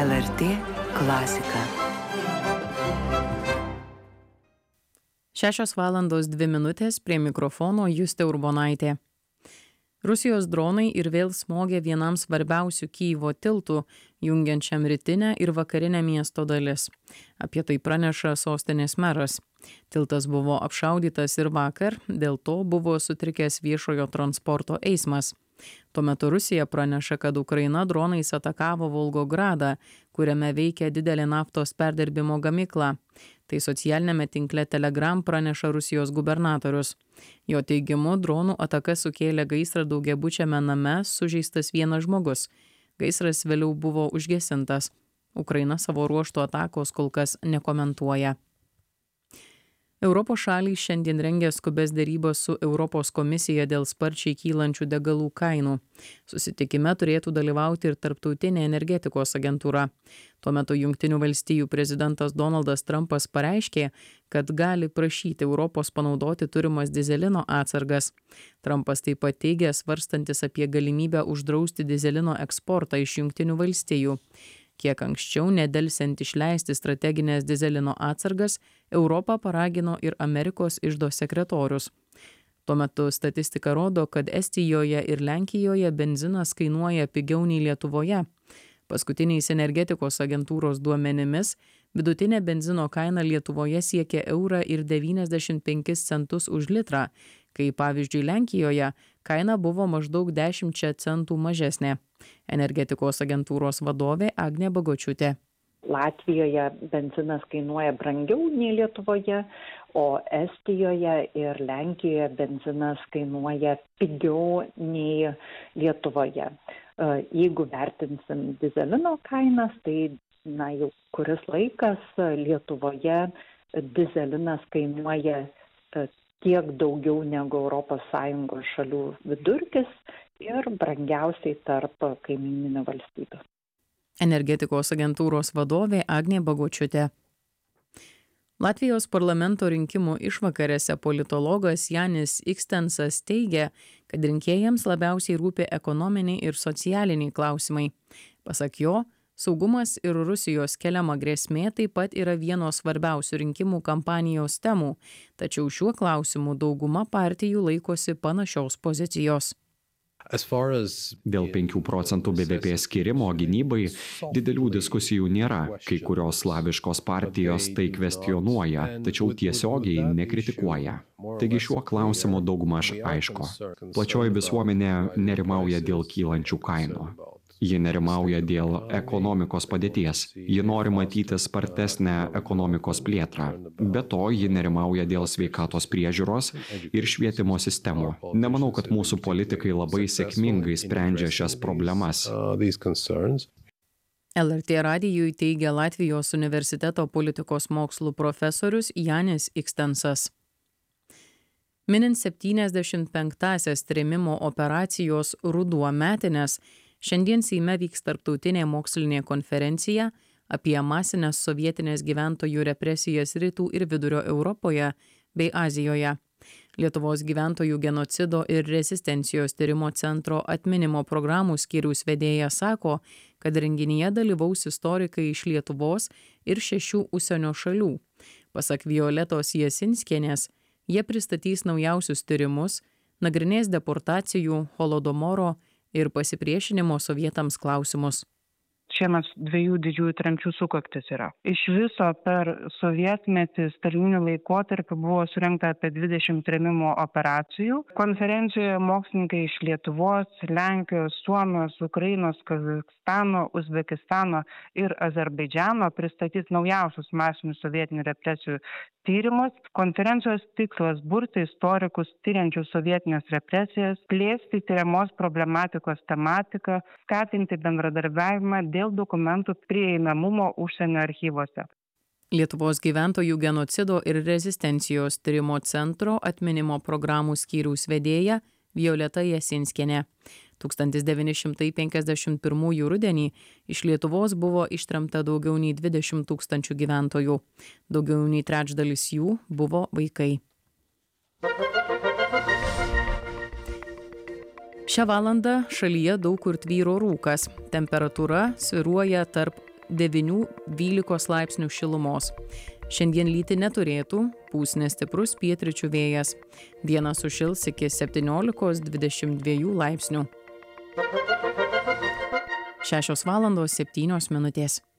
LRT klasika. 6:02 prie mikrofono Justė Urbonaitė. Rusijos dronai ir vėl smogė vienam svarbiausių Kyjivo tiltų, jungiančiam rytinę ir vakarinę miesto dalis. Apie tai praneša sostinės meras. Tiltas buvo apšaudytas ir vakar, dėl to buvo sutrikęs viešojo transporto eismas. Tuo metu Rusija praneša, kad Ukraina dronais atakavo Volgogradą, kuriame veikia didelė naftos perdirbimo gamykla. Tai socialinėme tinkle Telegram praneša Rusijos gubernatorius. Jo teigimu, dronų ataka sukėlė gaisrą daugiabučiame name, sužeistas vienas žmogus. Gaisras vėliau buvo užgesintas. Ukraina savo ruožtų atakos kol kas nekomentuoja. Europos šalys šiandien rengia skubes derybas su Europos komisija dėl sparčiai kylančių degalų kainų. Susitikime turėtų dalyvauti ir Tarptautinė energetikos agentūra. Tuo metu Jungtinių valstijų prezidentas Donaldas Trumpas pareiškė, kad gali prašyti Europos panaudoti turimas dyzelino atsargas. Trumpas taip pat teigė, svarstantis apie galimybę uždrausti dyzelino eksportą iš Jungtinių valstijų. Kiek anksčiau, nedelsiant išleisti strateginės dyzelino atsargas, Europą paragino ir Amerikos iždo sekretorius. Tuo metu statistika rodo, kad Estijoje ir Lenkijoje benzinas kainuoja pigiau nei Lietuvoje. Paskutiniais energetikos agentūros duomenimis, vidutinė benzino kaina Lietuvoje siekia €1,95 už litrą, kai pavyzdžiui Lenkijoje kaina buvo maždaug 10 centų mažesnė. Energetikos agentūros vadovė Agnė Bagočiūtė. Latvijoje benzinas kainuoja brangiau nei Lietuvoje, o Estijoje ir Lenkijoje benzinas kainuoja pigiau nei Lietuvoje. Jeigu vertinsim dyzelino kainas, tai jau kuris laikas Lietuvoje dyzelinas kainuoja tiek daugiau negu ES šalių vidurkis ir brangiausiai tarp kaimyninių valstybių. Energetikos agentūros vadovė Agnė Bagočiūtė. Latvijos parlamento rinkimų išvakarėse politologas Janis Ikstensas teigia, kad rinkėjams labiausiai rūpi ekonominiai ir socialiniai klausimai. Pasak jo, saugumas ir Rusijos keliama grėsmė taip pat yra vienos svarbiausių rinkimų kampanijos temų, tačiau šiuo klausimu dauguma partijų laikosi panašios pozicijos. Dėl 5 procentų BVP skirimo gynybai didelių diskusijų nėra. Kai kurios slaviškos partijos tai kvestionuoja, tačiau tiesiogiai nekritikuoja. Taigi šiuo klausimu daugmaž aišku. Plačioji visuomenė nerimauja dėl kylančių kainų. Ji nerimauja dėl ekonomikos padėties. Ji nori matyti spartesnę ekonomikos plėtrą. Be to, ji nerimauja dėl sveikatos priežiūros ir švietimo sistemų. Nemanau, kad mūsų politikai labai sėkmingai sprendžia šias problemas. LRT radijui teigia Latvijos universiteto politikos mokslų profesorius Janis Ikstensas. Minint 75-asias trėmimo operacijos Ruduo metines, šiandien Seime vyks tarptautinė mokslinė konferencija apie masinės sovietinės gyventojų represijas Rytų ir Vidurio Europoje bei Azijoje. Lietuvos gyventojų genocido ir rezistencijos tyrimo centro atminimo programų skyriaus vedėja sako, kad renginyje dalyvaus istorikai iš Lietuvos ir 6 užsienio šalių. Pasak Violetos Jasinskienės, jie pristatys naujausius tyrimus, nagrinės deportacijų, holodomoro ir pasipriešinimo sovietams klausimus. Šiemet 2 didžiųjų tremčių sukaktis yra. Iš viso per sovietmetį stalininiu laikotarpiu buvo surengta apie 20 trėmimo operacijų. Konferencijoje mokslininkai iš Lietuvos, Lenkijos, Suomijos, Ukrainos, Kazakstano, Uzbekistano ir Azerbaidžiano pristatys naujausius masinių sovietinių represijų tyrimus. Konferencijos tikslas – burti istorikus tyriančius sovietinės represijas, plėsti tyriamos problematikos tematiką, skatinti bendradarbiavimą dėl dokumentų prieinamumo užsienio archyvuose. Lietuvos gyventojų genocido ir rezistencijos tyrimo centro atminimo programų skyriaus vedėja Violeta Jasinskienė. 1951 rudenį iš Lietuvos buvo ištremta daugiau nei 20 000 gyventojų. Daugiau nei trečdalis jų buvo vaikai. Šią valandą šalyje daug kur tvyro rūkas. Temperatūra svyruoja tarp 9–12 laipsnių šilumos. Šiandien lyti neturėtų, pūs nestiprus pietryčių vėjas. Dieną sušils iki 17–22 laipsnių. 6:07 minutės.